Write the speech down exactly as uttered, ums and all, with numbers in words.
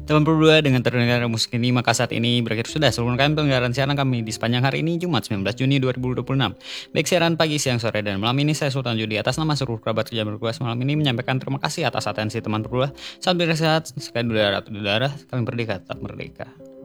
Teman berdua dengan terdengar musik ini, maka saat ini berakhir sudah seluruh rangkaian penyelenggaraan siaran kami di sepanjang hari ini Jumat sembilan belas Juni dua ribu dua puluh enam. Baik siaran pagi, siang, sore, dan malam ini saya Sultan Judi atas nama seluruh kerabat kerja bertugas malam ini menyampaikan terima kasih atas atensi teman berdua. Salam sehat, sekali udara, udara, kami merdeka, tetap merdeka.